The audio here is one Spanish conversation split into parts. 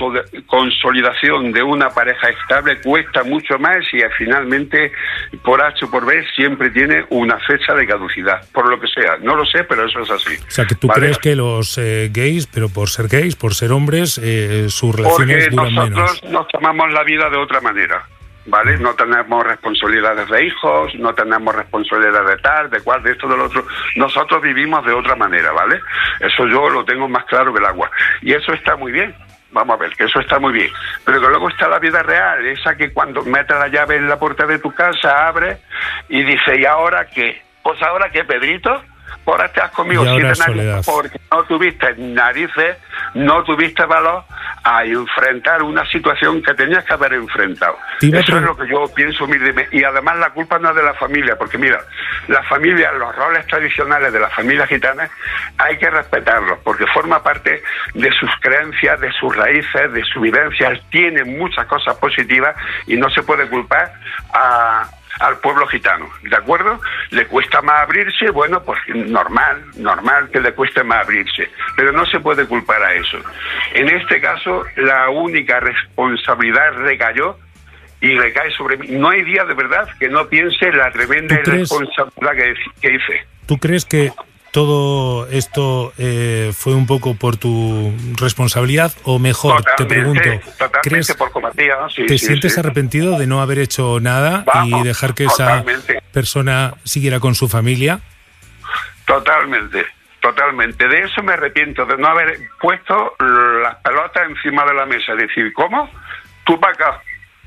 consolidación de una pareja estable cuesta mucho más y finalmente, por H o por B, siempre tiene una fecha de caducidad, por lo que sea. No lo sé, pero eso es así. O sea, que tú crees que los gays, pero por ser gays, por ser hombres, sus relaciones duran menos. Porque nosotros nos tomamos la vida de otra manera, ¿vale? No tenemos responsabilidades de hijos, no tenemos responsabilidades de tal, de cual, de esto, del otro. Nosotros vivimos de otra manera, ¿vale? Eso yo lo tengo más claro que el agua. Y eso está muy bien. Vamos a ver, que eso está muy bien. Pero que luego está la vida real, esa que cuando metes la llave en la puerta de tu casa, abres y dices, ¿y ahora qué? Pues ahora qué, Pedrito. Por ahora estás conmigo 7 narices porque no tuviste narices, no tuviste valor a enfrentar una situación que tenías que haber enfrentado. Eso es lo que yo pienso humildemente. Y además la culpa no es de la familia, porque mira, la familia, los roles tradicionales de las familias gitanas hay que respetarlos, porque forma parte de sus creencias, de sus raíces, de su vivencia. Tienen muchas cosas positivas y no se puede culpar al pueblo gitano, ¿de acuerdo? Le cuesta más abrirse, bueno, pues normal que le cueste más abrirse, pero no se puede culpar a eso. En este caso, la única responsabilidad recayó y recae sobre mí. No hay día de verdad que no piense la tremenda irresponsabilidad que hice. ¿Tú crees que todo esto fue un poco por tu responsabilidad o mejor, te pregunto, ¿crees por copatía? Sí, te sientes arrepentido de no haber hecho nada y dejar que esa persona siguiera con su familia? Totalmente. De eso me arrepiento, de no haber puesto las pelotas encima de la mesa. Decir, ¿cómo? Tú para acá.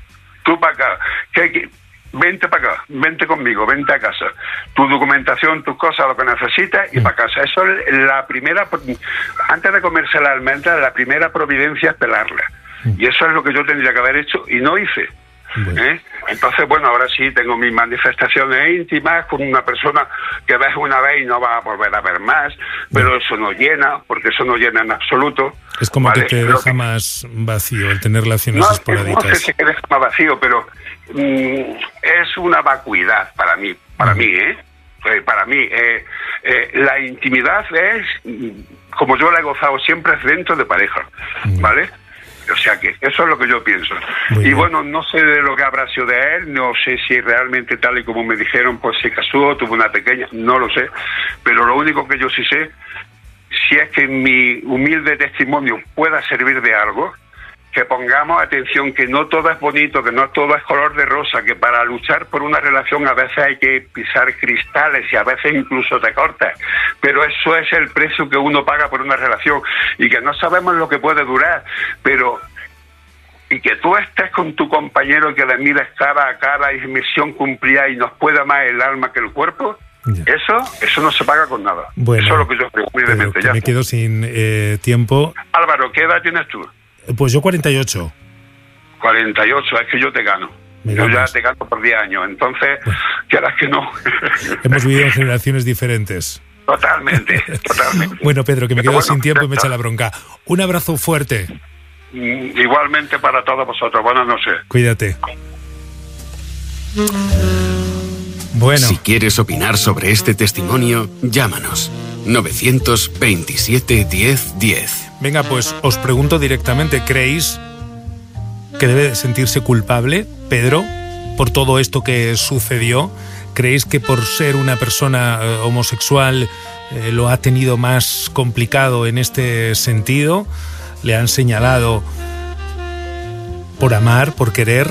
Vente para acá, vente conmigo, vente a casa. Tu documentación, tus cosas, lo que necesitas y para casa. Eso es la primera, antes de comerse la almendra, la primera providencia es pelarla. Y eso es lo que yo tendría que haber hecho y no hice. Entonces, bueno, ahora sí tengo mis manifestaciones íntimas con una persona que ves una vez y no vas a volver a ver más, pero eso no llena, porque eso no llena en absoluto. Es como que te deja más vacío el tener relaciones esporádicas. No sé si te deja más vacío, pero es una vacuidad para mí, Para mí, la intimidad es, como yo la he gozado siempre, es dentro de pareja, ¿vale? O sea que eso es lo que yo pienso. Y bueno, no sé de lo que habrá sido de él, no sé si realmente tal y como me dijeron, pues se casó, tuvo una pequeña, no lo sé, pero lo único que yo sí sé, si es que mi humilde testimonio pueda servir de algo, que pongamos atención, que no todo es bonito, que no todo es color de rosa, que para luchar por una relación a veces hay que pisar cristales y a veces incluso te cortas, pero eso es el precio que uno paga por una relación y que no sabemos lo que puede durar, pero y que tú estés con tu compañero que le mires cara a cara y misión cumplida y nos pueda más el alma que el cuerpo. Eso no se paga con nada. Bueno, eso es lo que yo creo humildemente. Ya me quedo sin tiempo. Álvaro, ¿qué edad tienes tú? Pues yo 48. 48, es que yo te gano. Yo ya te gano por 10 años, entonces, quieras que no. Hemos vivido en generaciones diferentes. Totalmente. Bueno, Pedro, que me quedo sin tiempo y me echa la bronca. Un abrazo fuerte. Igualmente para todos vosotros. Buenas noches. Cuídate. Bueno. Si quieres opinar sobre este testimonio, llámanos. 927 10 10. Venga, pues os pregunto directamente, ¿creéis que debe sentirse culpable, Pedro, por todo esto que sucedió? ¿Creéis que por ser una persona homosexual lo ha tenido más complicado en este sentido? ¿Le han señalado por amar, por querer?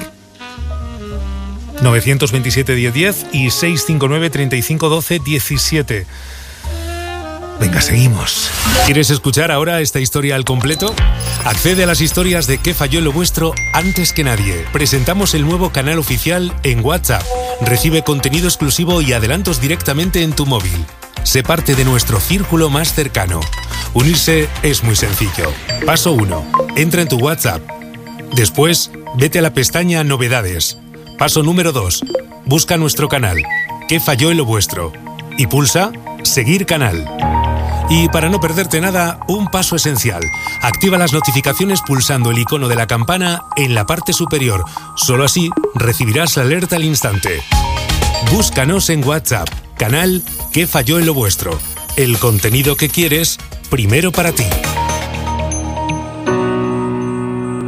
927 10 10 y 659 35 12 17. Venga, seguimos. ¿Quieres escuchar ahora esta historia al completo? Accede a las historias de ¿Qué falló en lo vuestro? Antes que nadie. Presentamos el nuevo canal oficial en WhatsApp. Recibe contenido exclusivo y adelantos directamente en tu móvil. Sé parte de nuestro círculo más cercano. Unirse es muy sencillo. Paso 1. Entra en tu WhatsApp. Después, vete a la pestaña Novedades. Paso número 2. Busca nuestro canal. ¿Qué falló en lo vuestro? Y pulsa Seguir canal. Y para no perderte nada, un paso esencial. Activa las notificaciones pulsando el icono de la campana en la parte superior. Solo así recibirás la alerta al instante. Búscanos en WhatsApp. Canal ¿Qué falló en lo vuestro? El contenido que quieres, primero para ti.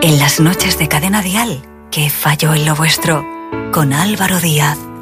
En las noches de Cadena Dial, ¿qué falló en lo vuestro? Con Álvaro Díaz.